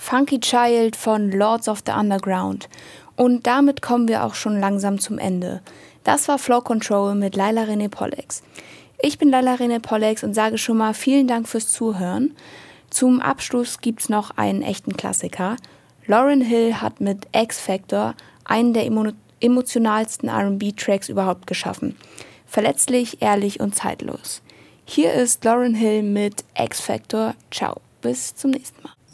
Funky Child von Lords of the Underground. Und damit kommen wir auch schon langsam zum Ende. Das war Flow Control mit Laila René Pollex. Ich bin Laila René Pollex und sage schon mal vielen Dank fürs Zuhören. Zum Abschluss gibt's noch einen echten Klassiker. Lauryn Hill hat mit X Factor einen der emotionalsten R&B-Tracks überhaupt geschaffen. Verletzlich, ehrlich und zeitlos. Hier ist Lauryn Hill mit X Factor. Ciao, bis zum nächsten Mal.